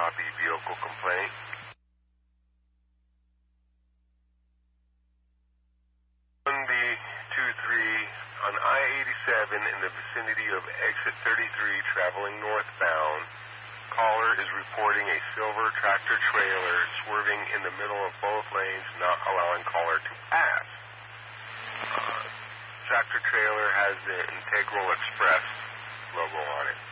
copy vehicle complaint. B23 on I-87 in the vicinity of exit 33 traveling northbound. Caller is reporting a silver tractor trailer swerving in the middle of both lanes, not allowing caller to pass. Tractor trailer has the Integral Express logo on it.